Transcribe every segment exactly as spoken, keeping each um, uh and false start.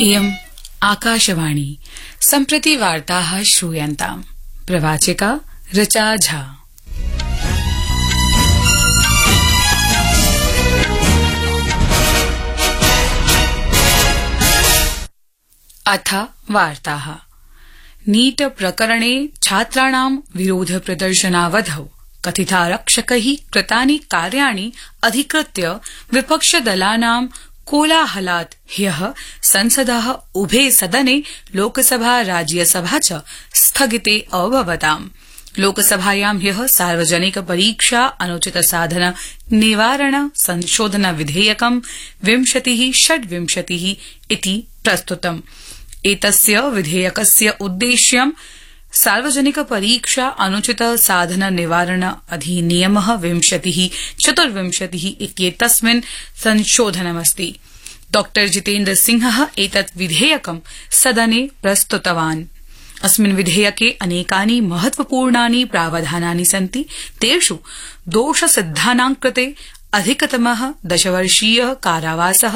इयम् आकाशवाणी सम्प्रति वार्ताः श्रूयन्ताम्। प्रवाचिका ऋचा झा। अथ वार्ताः। नीट प्रकरणे छात्राणां विरोध प्रदर्शनावधौ कथितारक्षकैः कृतानि कार्याणि अधिकृत्य विपक्षदलानां कोलाहलात् ह्यः संसदः उभे सदने लोकसभा राज्यसभा च स्थगिते अभवताम्। लोकसभायां ह्यः सार्वजनिक परीक्षा अनुचित साधन निवारण संशोधन विधेयकं विंशतिः षड्विंशतिः इति प्रस्तुतम्। एतस्य विधेयकस्य उद्देश्यं सार्वजनिक परीक्षा अनुचित साधन निवारण अधिनियमः विंशतिः चतुर्विंशतिः इत्येतस्मिन् संशोधनमस्ति। डॉ जितेन्द्र सिंहः एतत् विधेयकं सदने प्रस्तुतवान्। अस्मिन् विधेयके अनेकानि महत्वपूर्णानि प्रावधानानि सन्ति। तेषु दोषसिद्धानां कृते अधिकतमः दशवर्षीयः कारावासः,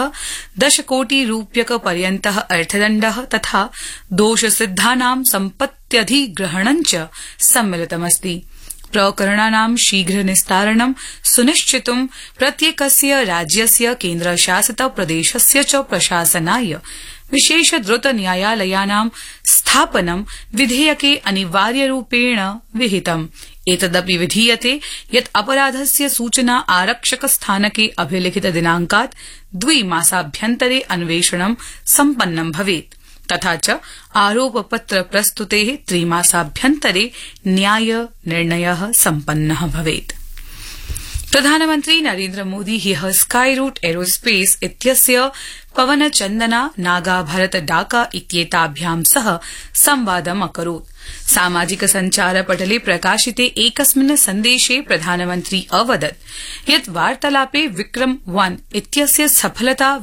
दशकोटिरूप्यकपर्यन्तः अर्थदण्डः तथा दोषसिद्धानां सम्पत्त्यधिग्रहणं च सम्मिलितमस्ति। प्रकरणानां शीघ्र निस्तारणं सुनिश्चितुं प्रत्येकस्य राज्यस्य केन्द्रशासित प्रदेशस्य च प्रशासनाय विशेष द्रुत न्यायालयानां स्थापनं विधेयके अनिवार्यरूपेण विहितम्। एतदपि विधीयते यत् अपराधस्य सूचना आरक्षक स्थानके अभिलिखित दिनांकात् द्विमासाभ्यन्तरे अन्वेषणं सम्पन्नं भवेत् तथा च आरोपपत्र प्रस्तुतेः त्रिमासाभ्यन्तरे न्याय निर्णयः सम्पन्नः भवेत्। प्रधानमन्त्री नरेन्द्र मोदी ह्यः स्काईरूट एरोस्पेस इत्यस्य पवनचन्दना नागा भरत डाका इत्येताभ्यां सह संवादम् अकरोत्। सामाजिक संचार पटले प्रकाशिते एकस्मिन् सन्देशे प्रधानमन्त्री अवदत् यत् वार्तालापे विक्रम वन इत्यस्य सफलता